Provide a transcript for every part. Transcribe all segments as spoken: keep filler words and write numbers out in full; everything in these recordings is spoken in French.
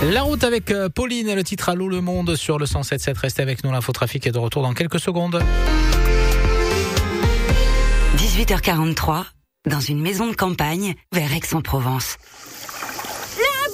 La route avec Pauline et le titre Allô le monde sur le cent sept sept. Restez avec nous, l'infotrafic est de retour dans quelques secondes. dix-huit heures quarante-trois, dans une maison de campagne vers Aix-en-Provence. La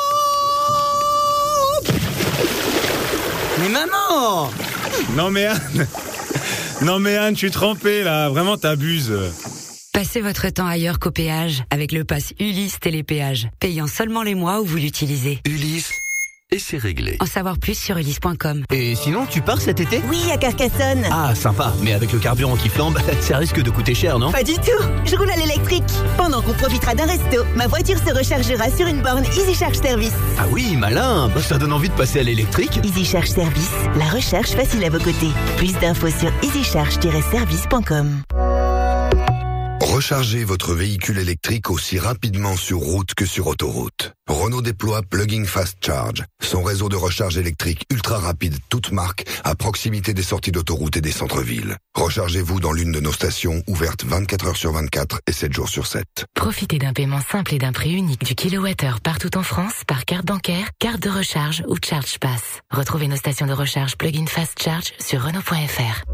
bouffe! Mais maman! Non mais Anne, non mais Anne, je suis trempé là, vraiment t'abuses. Passez votre temps ailleurs qu'au péage avec le pass Ulysse Télépéage, payant seulement les mois où vous l'utilisez. Ulysse, et c'est réglé. En savoir plus sur ulysse point com. Et sinon, tu pars cet été ? Oui, à Carcassonne. Ah, sympa, mais avec le carburant qui flambe, ça risque de coûter cher, non ? Pas du tout, je roule à l'électrique. Pendant qu'on profitera d'un resto, ma voiture se rechargera sur une borne Easy Charge Service. Ah oui, malin, bah, ça donne envie de passer à l'électrique. Easy Charge Service, la recharge facile à vos côtés. Plus d'infos sur easy charge tiret service point com. Rechargez votre véhicule électrique aussi rapidement sur route que sur autoroute. Renault déploie Plug-in Fast Charge, son réseau de recharge électrique ultra rapide, toute marque, à proximité des sorties d'autoroute et des centres-villes. Rechargez-vous dans l'une de nos stations, ouvertes vingt-quatre heures sur vingt-quatre et sept jours sur sept. Profitez d'un paiement simple et d'un prix unique du kilowattheure partout en France par carte bancaire, carte de recharge ou Charge Pass. Retrouvez nos stations de recharge Plug-in Fast Charge sur Renault point F R.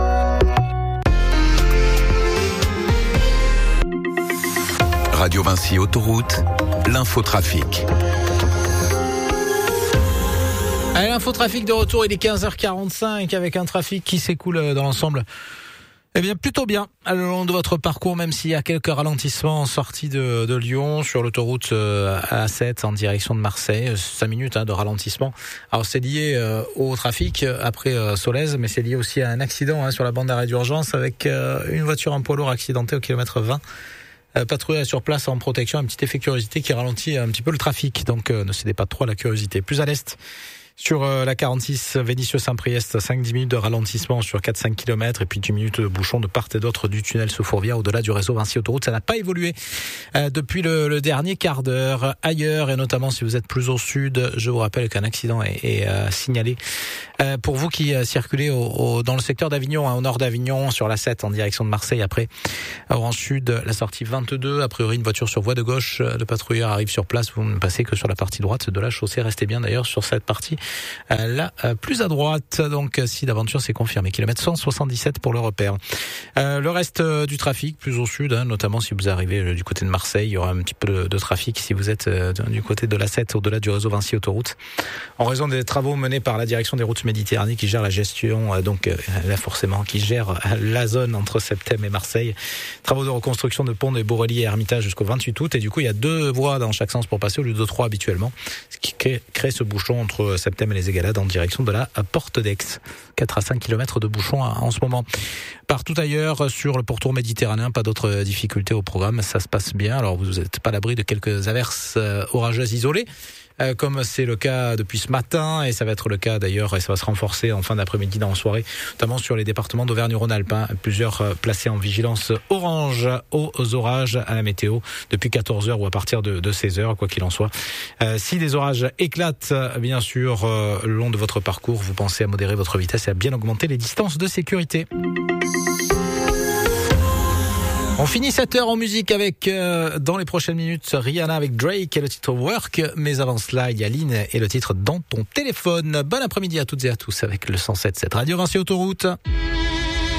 Radio Vinci Autoroute, l'infotrafic. Allez, l'infotrafic de retour, il est quinze heures quarante-cinq avec un trafic qui s'écoule dans l'ensemble. Eh bien, plutôt bien, le long de votre parcours, même s'il y a quelques ralentissements en sortie de, de Lyon, sur l'autoroute A sept en direction de Marseille. cinq minutes hein, de ralentissement. Alors, c'est lié euh, au trafic après euh, Solèze, mais c'est lié aussi à un accident hein, sur la bande d'arrêt d'urgence avec euh, une voiture en poids lourd accidentée au kilomètre vingt. Euh, patrouille sur place en protection, un petit effet curiosité qui ralentit un petit peu le trafic. Donc, euh, ne cédez pas trop à la curiosité. Plus à l'est, sur euh, la quarante-six Vénissieux-Saint-Priest, cinq à dix minutes de ralentissement sur quatre à cinq kilomètres et puis dix minutes de bouchon de part et d'autre du tunnel sous Fourvière au-delà du réseau Vinci Autoroute. Ça n'a pas évolué euh, depuis le, le dernier quart d'heure. Ailleurs, et notamment si vous êtes plus au sud, je vous rappelle qu'un accident est, est euh, signalé. Euh, pour vous qui euh, circulez au, au, dans le secteur d'Avignon, hein, au nord d'Avignon, sur la sept en direction de Marseille, après en sud, la sortie vingt-deux, a priori une voiture sur voie de gauche, le patrouilleur arrive sur place, vous ne passez que sur la partie droite de la chaussée, restez bien d'ailleurs sur cette partie euh, là, euh, plus à droite, donc si l'aventure s'est confirmée, kilomètre cent soixante-dix-sept pour le repère. Euh, le reste euh, du trafic, plus au sud, hein, notamment si vous arrivez euh, du côté de Marseille, il y aura un petit peu de, de trafic si vous êtes euh, du côté de la sept, au-delà du réseau Vinci Autoroute, en raison des travaux menés par la direction des routes Méditerranée qui gère la gestion, donc là forcément qui gère la zone entre Septem et Marseille. Travaux de reconstruction de ponts de Borély et Hermitage jusqu'au vingt-huit août, et du coup il y a deux voies dans chaque sens pour passer au lieu de trois habituellement, ce qui crée, crée ce bouchon entre Septem et les Égalades en direction de la porte d'Aix. quatre à cinq kilomètres de bouchon en ce moment. Partout ailleurs sur le pourtour méditerranéen, pas d'autres difficultés au programme, ça se passe bien. Alors vous n'êtes pas à l'abri de quelques averses orageuses isolées, Euh, comme c'est le cas depuis ce matin, et ça va être le cas d'ailleurs, et ça va se renforcer en fin d'après-midi dans la soirée, notamment sur les départements d'Auvergne-Rhône-Alpes, hein, plusieurs euh, placés en vigilance orange aux orages à la météo depuis quatorze heures ou à partir de, de seize heures, quoi qu'il en soit. Euh, si des orages éclatent, bien sûr, euh, le long de votre parcours, vous pensez à modérer votre vitesse et à bien augmenter les distances de sécurité. On finit cette heure en musique avec, euh, dans les prochaines minutes, Rihanna avec Drake et le titre Work. Mais avant cela, il y a Lynn et le titre Dans ton téléphone. Bon après-midi à toutes et à tous avec le cent sept sept Radio Vinci Autoroute.